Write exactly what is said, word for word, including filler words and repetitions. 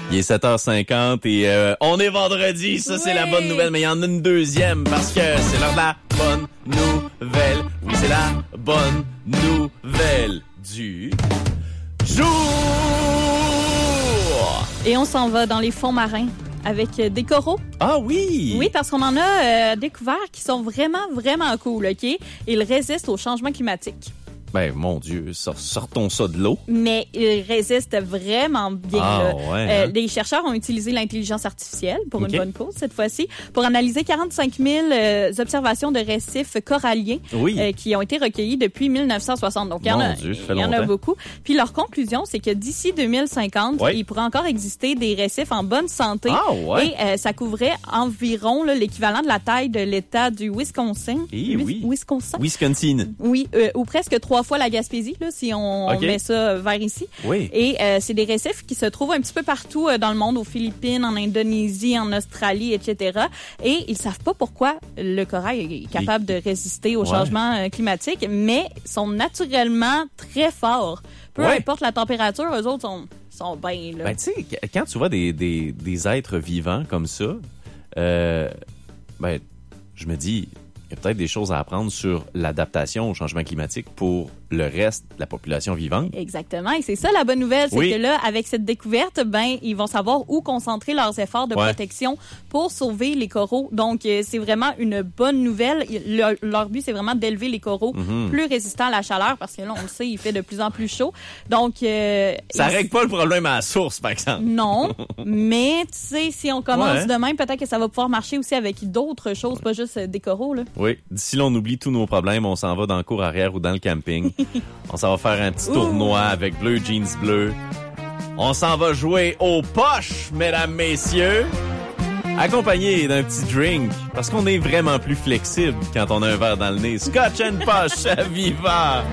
Il est sept heures cinquante et euh, on est vendredi. Ça, c'est Oui. la bonne nouvelle. Mais il y en a une deuxième parce que c'est l'heure de la bonne nouvelle. Oui, c'est la bonne nouvelle du jour. Et on s'en va dans les fonds marins avec euh, des coraux. Ah oui! Oui, parce qu'on en a euh, découvert qui sont vraiment, vraiment cool, OK? Ils résistent au changement climatique. Ben, mon Dieu, sor- sortons ça de l'eau. Mais ils résistent vraiment bien. Ah, là. ouais, Euh, hein? Les chercheurs ont utilisé l'intelligence artificielle pour OK. une bonne cause cette fois-ci, pour analyser quarante-cinq mille euh, observations de récifs coralliens Oui. euh, qui ont été recueillies depuis mille neuf cent soixante. Donc, il y en Mon a, Dieu, ça fait il y en a longtemps. beaucoup. Puis leur conclusion, c'est que d'ici deux mille cinquante, Ouais. il pourrait encore exister des récifs en bonne santé. Ah, ouais. Et euh, ça couvrait environ là, l'équivalent de la taille de l'État du Wisconsin. Eh oui. Wisconsin? Wisconsin. Oui, euh, ou presque trois fois la Gaspésie, là, si on, OK. on met ça vers ici. Oui. Et euh, c'est des récifs qui se trouvent un petit peu partout euh, dans le monde, aux Philippines, en Indonésie, en Australie, et cetera. Et ils savent pas pourquoi le corail est capable de résister au Ouais. changement euh, climatique, mais sont naturellement très forts. Peu Ouais. importe la température, eux autres sont, sont bien là. Ben, tu sais, qu- quand tu vois des, des, des êtres vivants comme ça, euh, ben, je me dis, il y a peut-être des choses à apprendre sur l'adaptation au changement climatique pour le reste de la population vivante. Exactement. Et c'est ça la bonne nouvelle, c'est Oui. que là, avec cette découverte, ben, ils vont savoir où concentrer leurs efforts de Ouais. protection pour sauver les coraux. Donc, euh, c'est vraiment une bonne nouvelle. Le- leur but, c'est vraiment d'élever les coraux Mhm. plus résistants à la chaleur, parce que là, on le sait, il fait de plus en plus chaud. Donc, euh, Ça ils- règle pas le problème à la source, par exemple. non, mais tu sais, si on commence Ouais. demain, peut-être que ça va pouvoir marcher aussi avec d'autres choses, pas juste euh, des coraux, là. Oui. D'ici là, on oublie tous nos problèmes, on s'en va dans le cours arrière ou dans le camping. On s'en va faire un petit tournoi avec bleu jeans bleu. On s'en va jouer aux poches, mesdames, messieurs. Accompagné d'un petit drink, parce qu'on est vraiment plus flexible quand on a un verre dans le nez. Scotch and Posh à Viva!